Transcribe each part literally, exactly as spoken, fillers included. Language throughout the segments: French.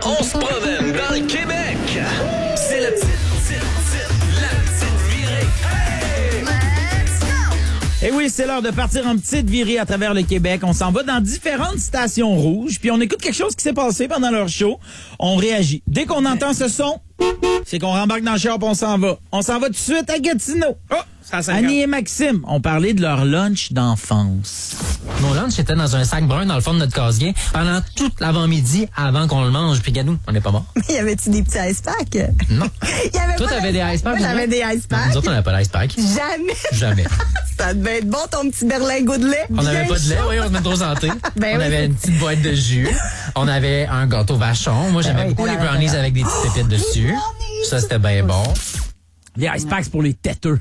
On se promène dans le Québec. C'est la petite, petite, petite, la petite virée. Hey! Let's go! Et oui, c'est l'heure de partir en petite virée à travers le Québec. On s'en va dans différentes stations rouges, puis on écoute quelque chose qui s'est passé pendant leur show. On réagit. Dès qu'on entend ce son, c'est qu'on rembarque dans le char et on s'en va. On s'en va tout de suite à Gatineau. Oh, ça ça Annie et Maxime ont parlé de leur lunch d'enfance. Mon lunch était dans un sac brun dans le fond de notre casier pendant toute l'avant-midi avant qu'on le mange. Puis Gadou, on n'est pas mort. Y avait-tu des petits ice packs? Non. Y avait Toi, pas t'avais de- des ice packs? Moi, j'avais des ice packs. Nous autres, on n'avait pas d'ice pack. Jamais. Jamais. Ça devait être bon, ton petit berlingot de lait. On n'avait bien pas de lait, chaud. oui, on se met trop santé. Ben on oui, avait c'est- une petite boîte de jus. On avait un gâteau vachon. Moi, j'aimais oui, beaucoup la- les brownies avec des petites pépites dessus. brownies! Ça, c'était bien bon. Les ice packs pour les têteux.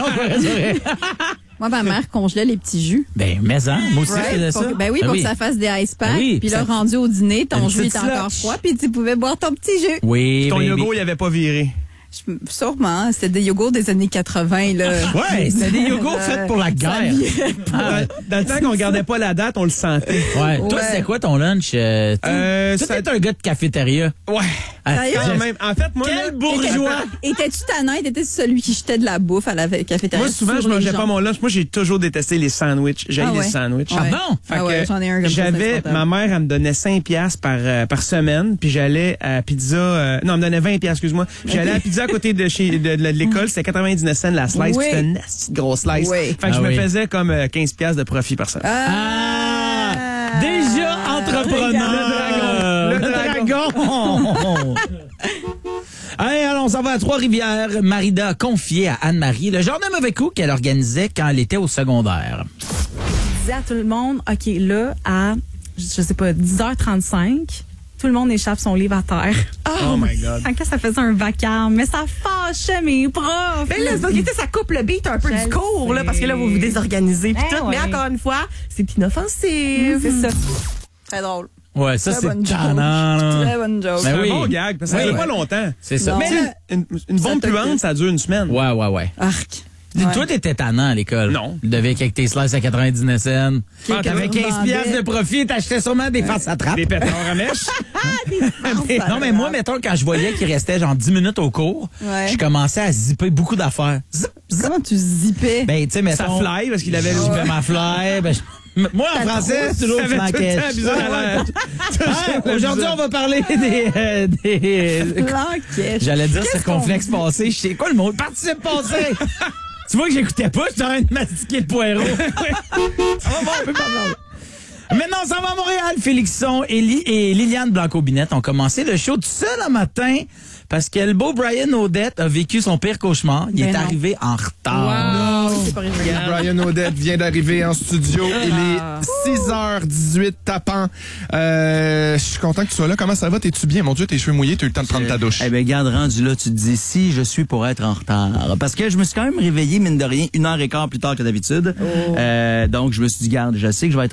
Moi, ma mère congelait les petits jus. Ben, mais hein, moi aussi, je faisais Pour ça. que- ben oui, pour que ça fasse des ice packs. Ben oui, puis là, ça- rendu au dîner, ton Une jus petite était encore slush. froid, puis tu pouvais boire ton petit jus. Oui, Ton baby. yogourt, il avait pas viré. Je- Sûrement, c'était des yogourts des années quatre-vingts, là. Ouais, c'était des yogourts Euh, faits pour la guerre. Ah, Dans le temps qu'on regardait pas la date, on le sentait. ouais. Toi, Ouais. c'était quoi ton lunch? Euh, toi, Euh, toi, ça- t'es un gars de cafétéria. Ouais. Ah, Sérieux? Quand je- même. En fait, moi, Quel là, bourgeois! Étais-tu tannant? Étais-tu celui qui jetait de la bouffe à la cafétéria? moi, souvent, sur je les mangeais gens? pas mon lunch. Moi, j'ai toujours détesté les sandwichs. J'ai Ah les ouais. sandwichs. Ah Ouais. bon? Fait Ah ouais, que j'en ai un comme ça, c'est J'avais, insupportable. ma mère, elle me donnait cinq piastres par, euh, par semaine, puis j'allais à pizza, euh, non, elle me donnait vingt piastres, excuse-moi. Puis j'allais à la pizza à côté de chez, de, de- de l'école, c'était quatre-vingt-dix-neuf cents la slice, Oui. puis c'était une nasty grosse slice. Oui. Fait que Ah je me oui. faisais comme euh, quinze piastres de profit par semaine. Ah! Déjà entrepreneur! Le dragon. dragon! Allez, alors, on s'en va à Trois-Rivières. Marida a confié à Anne-Marie le genre de mauvais coup qu'elle organisait quand elle était au secondaire. Je disais à tout le monde, OK, là, à, je sais pas, dix heures trente-cinq, tout le monde échappe son livre à terre. Oh my God. En cas, ça faisait un vacarme, mais ça fâchait mes profs. Ben là, c'est parce que, tu sais, ça coupe le beat un peu Je du cours, là, sais. parce que là, vous vous désorganisez pis Eh tout. Mais ouais. encore une fois, c'est inoffensif. C'est ça. Très drôle. Ouais, ça, Très c'est bonne joke. tannant, là. Très bonne joke. Ben C'est oui. un bon gag, parce que ça Oui. dure pas longtemps. C'est ça. Non. Mais Tu sais, une, une bombe Ça puante, ça dure une semaine. ouais, ouais, ouais. Arc. Toi, t'étais tannant à l'école. Non. Tu devais avec tes slices à quatre-vingt-dix-neuf cents. Ah, T'avais quinze vendait. piastres de profit, t'achetais sûrement des farces à trappe. Des pétards à mèche. Non, mais moi, mettons, quand je voyais qu'il restait genre dix minutes au cours, Ouais. je commençais à zipper beaucoup d'affaires. Zip, zip. Comment tu zippais? Ben, tu sais, Ça mettons... fly, parce qu'il avait le... Je fais ma fly. Ben, je- moi, en français, c'est toujours Ça avait tout le flanquette. temps bizarre à l'air. Ah, Aujourd'hui, on va parler des... euh, des... Blanquette. J'allais dire Qu'est-ce circonflexe passé. Je sais quoi le mot? Participe passé! Tu vois que j'écoutais pas, j'étais en train de mastiquer le poireau. Ça va, bon, on peut pas parler. Maintenant, on s'en va à Montréal. Félixon et, Li- et Liliane Blanco-Binette ont commencé le show tout seul un matin parce que le beau Brian Odette a vécu son pire cauchemar. Il Ben est non. arrivé en retard. C'est pas arrivé. Brian Odette vient d'arriver en studio. Il est six heures dix-huit tapant. Euh, je suis content que tu sois là. Comment ça va? T'es-tu bien? Mon Dieu, tes cheveux mouillés, t'as eu le temps de prendre ta douche. Eh bien, garde rendu là, tu te dis si je suis pour être en retard. Parce que je me suis quand même réveillé, mine de rien, une heure et quart plus tard que d'habitude. Euh, donc, je me suis dit, garde, je sais que je vais être